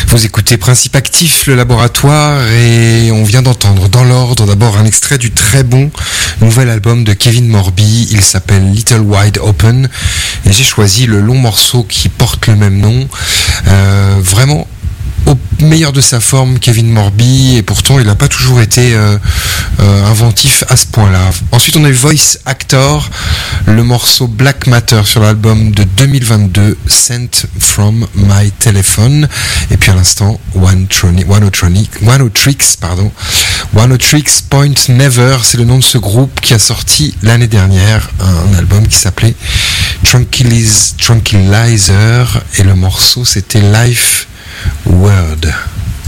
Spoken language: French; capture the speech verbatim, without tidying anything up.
Vous écoutez Principe Actif, le laboratoire, et on vient d'entendre dans l'ordre d'abord un extrait du très bon nouvel album de Kevin Morby. Il s'appelle Little Wide Open et j'ai choisi le long morceau qui porte le même nom. Euh, vraiment au meilleur de sa forme, Kevin Morby, et pourtant il n'a pas toujours été euh, euh, inventif à ce point-là. Ensuite on a eu Voice Actor, le morceau Black Matter sur l'album de deux mille vingt-deux, Sent From My Telephone, et puis à l'instant One Tronic, One Tronic, One Tricks, pardon, One Tricks Point Never, c'est le nom de ce groupe qui a sorti l'année dernière un album qui s'appelait Tranquiliz, Tranquilizer, et le morceau c'était Life Word.